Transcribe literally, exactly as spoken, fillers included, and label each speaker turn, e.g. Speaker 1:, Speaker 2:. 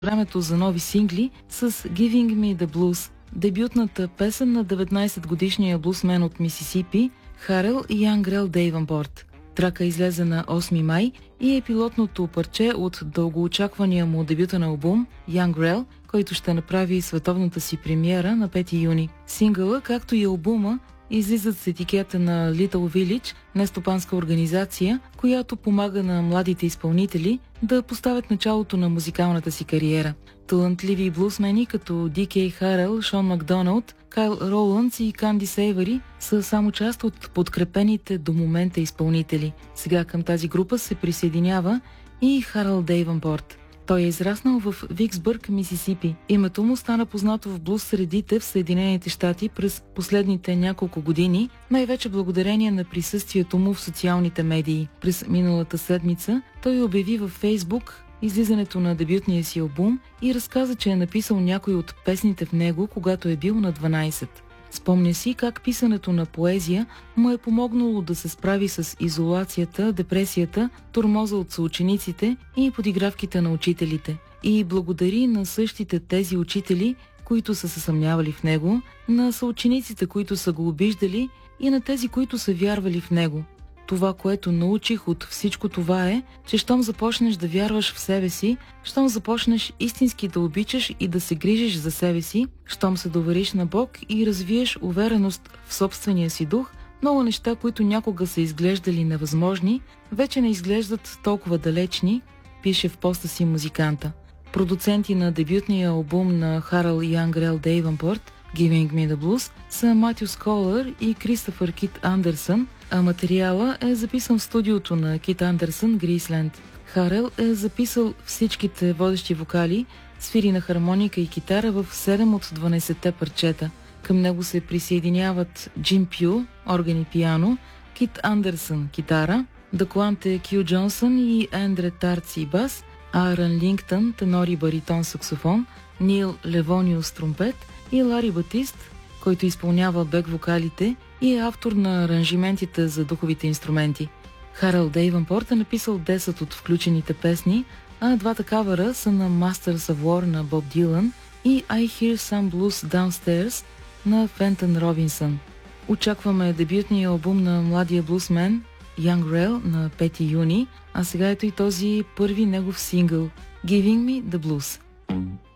Speaker 1: времето за нови сингли с Giving Me The Blues, дебютната песен на деветнайсетгодишния блузмен от Мисисипи Харел Янгрел Дейвънпорт. Трака излезе на осми май и е пилотното парче от дългоочаквания му дебютен албум Янгрел, който ще направи световната си премиера на пети юни. Сингъла, както и албума, излизат с етикета на Little Village, нестопанска организация, която помага на младите изпълнители да поставят началото на музикалната си кариера. Талантливи блузмени като Ди Кей Харел, Шон Макдоналд, Кайл Роландс и Канди Сейвъри са само част от подкрепените до момента изпълнители. Сега към тази група се присъединява и Харел Дейвънпорт. Той е израснал в Виксбърг, Мисисипи. Името му стана познато в блуз средите в Съединените щати през последните няколко години, най-вече благодарение на присъствието му в социалните медии. През миналата седмица той обяви във Фейсбук излизането на дебютния си албум и разказа, че е написал някои от песните в него, когато е бил на дванайсет. Спомня си как писането на поезия му е помогнало да се справи с изолацията, депресията, тормоза от съучениците и подигравките на учителите. И благодари на същите тези учители, които са се съмнявали в него, на съучениците, които са го обиждали и на тези, които са вярвали в него. Това, което научих от всичко това е, че щом започнеш да вярваш в себе си, щом започнеш истински да обичаш и да се грижиш за себе си, щом се довериш на Бог и развиеш увереност в собствения си дух, много неща, които някога са изглеждали невъзможни, вече не изглеждат толкова далечни, пише в поста си музиканта. Продуценти на дебютния албум на Харел Янгрел Дейвънпорт, Giving Me The Blues, са Матю Сколър и Кристофър Кит Андерсън, а материала е записан в студиото на Кит Андерсън, Грисленд. Харел е записал всичките водещи вокали, свири на хармоника и китара в седем от дванайсетте парчета. Към него се присъединяват Джим Пю, орган и пиано, Кит Андерсън, китара, Дакланте Кю Джонсън и Ендре Тарци, бас, Аарън Лингтън, тенор и баритон саксофон, Нил Левониус, тромпет и Лари Батист, който изпълнява бек-вокалите и е автор на аранжиментите за духовите инструменти. Харел Дейвънпорт е написал десет от включените песни, а двата кавъра са на Masters of War на Боб Дилан и I Hear Some Blues Downstairs на Фентън Робинсън. Очакваме дебютния албум на младия блузмен Янгрел на пети юни, а сега ето и този първи негов сингъл Giving Me The Blues.